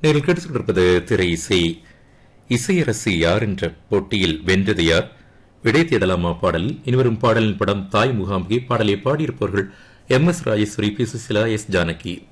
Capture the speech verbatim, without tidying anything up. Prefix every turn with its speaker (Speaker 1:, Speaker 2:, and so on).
Speaker 1: நீங்கள் கேட்டுக்கொண்டிருப்பது திரை இசை. இசையரசி யார் என்ற போட்டியில் வென்றது யார்? விடை தேடலாமா பாடல். இனிவரும் பாடலின் படம் தாய் முகாம்பிகை. பாடலை பாடியிருப்பவர்கள் M S Rajeswari, B Susheela, S Janaki.